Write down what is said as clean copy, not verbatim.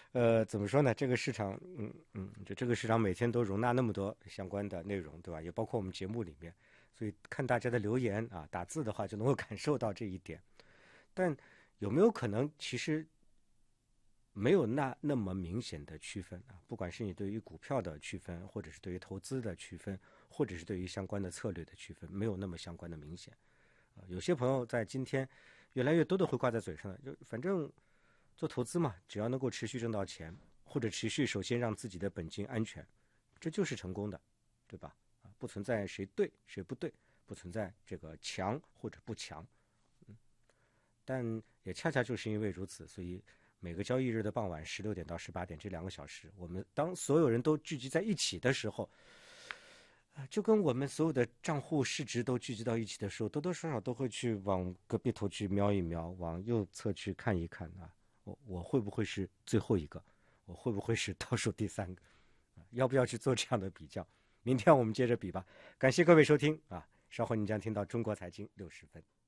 怎么说呢？这个市场，这个市场每天都容纳那么多相关的内容，对吧？也包括我们节目里面，所以看大家的留言啊，打字的话就能够感受到这一点。但有没有可能，其实没有那么明显的区分啊？不管是你对于股票的区分，或者是对于投资的区分，或者是对于相关的策略的区分，没有那么相关的明显。有些朋友在今天越来越多的会挂在嘴上的，就反正做投资嘛，只要能够持续挣到钱，或者持续首先让自己的本金安全，这就是成功的，对吧？不存在谁对谁不对，不存在这个强或者不强。但也恰恰就是因为如此，所以每个交易日的傍晚16点到18点这2个小时，我们当所有人都聚集在一起的时候，就跟我们所有的账户市值都聚集到一起的时候，多多少少都会去往隔壁头去瞄一瞄，往右侧去看一看啊，我会不会是最后一个？我会不会是倒数第3个？要不要去做这样的比较？明天我们接着比吧。感谢各位收听啊，稍后你将听到中国财经60分。